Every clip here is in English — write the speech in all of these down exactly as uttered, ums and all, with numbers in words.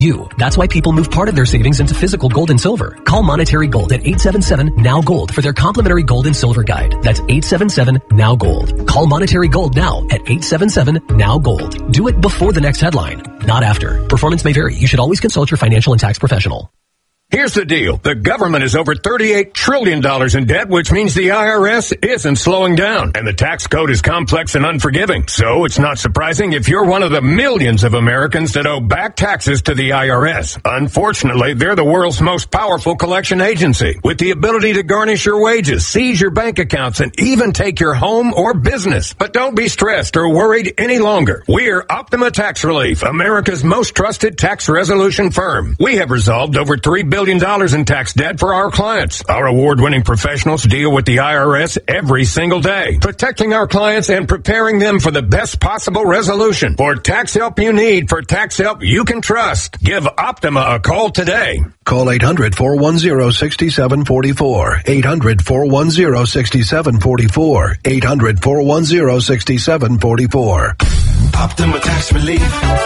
You. That's why people move part of their savings into physical gold and silver. Call Monetary Gold at eight seven seven, N O W, GOLD for their complimentary gold and silver guide. That's eight seven seven, N O W, GOLD. Call Monetary Gold now at eight seven seven, N O W, GOLD. Do it before the next headline, not after. Performance may vary. You should always consult your financial and tax professional. Here's the deal. The government is over thirty-eight trillion dollars in debt, which means the I R S isn't slowing down. And the tax code is complex and unforgiving. So it's not surprising if you're one of the millions of Americans that owe back taxes to the I R S. Unfortunately, they're the world's most powerful collection agency, with the ability to garnish your wages, seize your bank accounts, and even take your home or business. But don't be stressed or worried any longer. We're Optima Tax Relief, America's most trusted tax resolution firm. We have resolved over three billion dollars in tax debt for our clients. Our award-winning professionals deal with the I R S every single day, protecting our clients and preparing them for the best possible resolution. For tax help you need, for tax help you can trust, give Optima a call today. Call eight hundred, four one zero, six seven four four. eight hundred, four one zero, six seven four four. eight hundred, four one zero, six seven four four. Optima Tax Relief.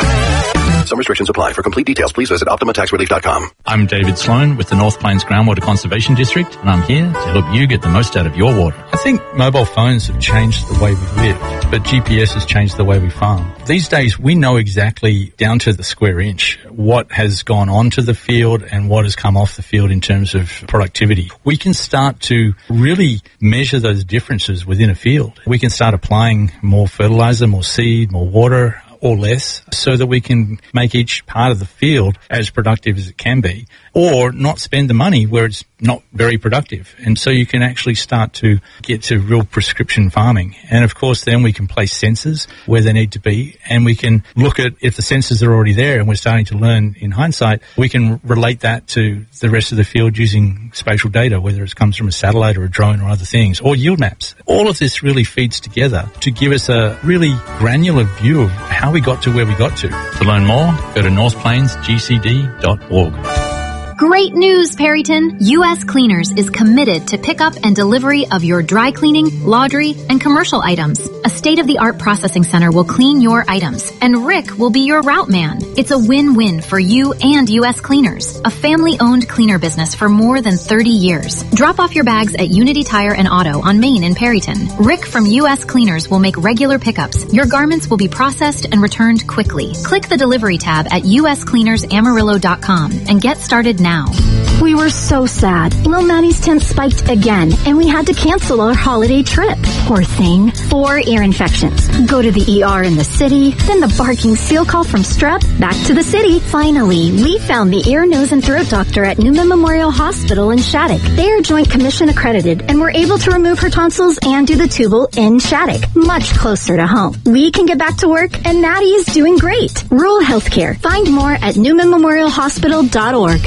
Some restrictions apply. For complete details, please visit optima tax relief dot com. I'm David Sloan with the North Plains Groundwater Conservation District, and I'm here to help you get the most out of your water. I think mobile phones have changed the way we live, but G P S has changed the way we farm. These days, we know exactly down to the square inch what has gone onto the field and what has come off the field in terms of productivity. We can start to really measure those differences within a field. We can start applying more fertilizer, more seed, more water, or less, so that we can make each part of the field as productive as it can be, or not spend the money where it's not very productive. And so you can actually start to get to real prescription farming. And of course, then we can place sensors where they need to be, and we can look at if the sensors are already there and we're starting to learn in hindsight, we can relate that to the rest of the field using spatial data, whether it comes from a satellite or a drone or other things, or yield maps. All of this really feeds together to give us a really granular view of how we got to where we got to. To learn more, go to north plains g c d dot org. Great news, Perryton! U S Cleaners is committed to pickup and delivery of your dry cleaning, laundry, and commercial items. A state-of-the-art processing center will clean your items, and Rick will be your route man. It's a win-win for you and U S Cleaners, a family-owned cleaner business for more than thirty years. Drop off your bags at Unity Tire and Auto on Main in Perryton. Rick from U S Cleaners will make regular pickups. Your garments will be processed and returned quickly. Click the delivery tab at u s cleaners amarillo dot com and get started now. We were so sad. Lil Maddie's tent spiked again, and we had to cancel our holiday trip. Poor thing. Four ear infections. Go to the E R in the city, then the barking seal call from strep, back to the city. Finally, we found the ear, nose, and throat doctor at Newman Memorial Hospital in Shattuck. They are Joint Commission accredited and were able to remove her tonsils and do the tubal in Shattuck, much closer to home. We can get back to work, and Maddie is doing great. Rural healthcare. Find more at newman memorial hospital dot org.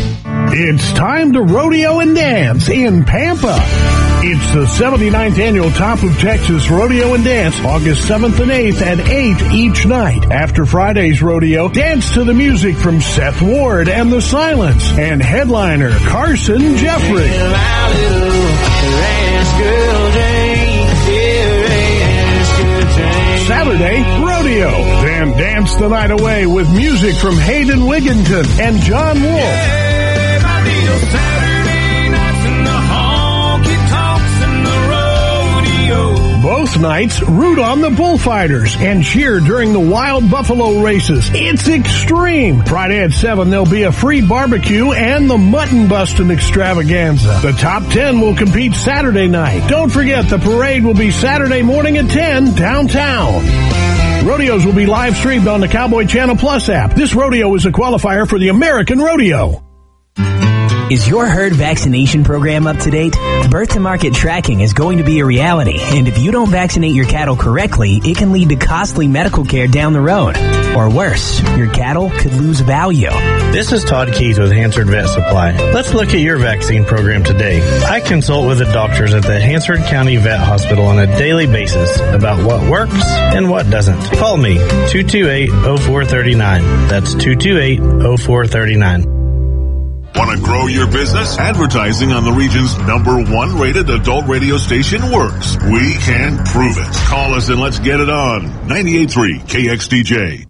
It's time to rodeo and dance in Pampa. It's the seventy-ninth annual Top of Texas Rodeo and Dance, August seventh and eighth at eight each night. After Friday's rodeo, dance to the music from Seth Ward and The Silence and headliner Carson Jeffrey. Saturday, rodeo. Then dance the night away with music from Hayden Wigginton and John Wolfe. Saturday nights in the honky tonks and the rodeo. Both nights, root on the bullfighters and cheer during the Wild Buffalo races. It's extreme. Friday at seven, there'll be a free barbecue and the mutton bustin' extravaganza. The top ten will compete Saturday night. Don't forget, the parade will be Saturday morning at ten downtown. Rodeos will be live streamed on the Cowboy Channel Plus app. This rodeo is a qualifier for the American Rodeo. Is your herd vaccination program up to date? Birth-to-market tracking is going to be a reality, and if you don't vaccinate your cattle correctly, it can lead to costly medical care down the road. Or worse, your cattle could lose value. This is Todd Keith with Hansard Vet Supply. Let's look at your vaccine program today. I consult with the doctors at the Hansard County Vet Hospital on a daily basis about what works and what doesn't. Call me, two two eight, oh four three nine. That's two two eight, oh four three nine. Want to grow your business? Advertising on the region's number one rated adult radio station works. We can prove it. Call us and let's get it on. ninety-eight point three K X D J.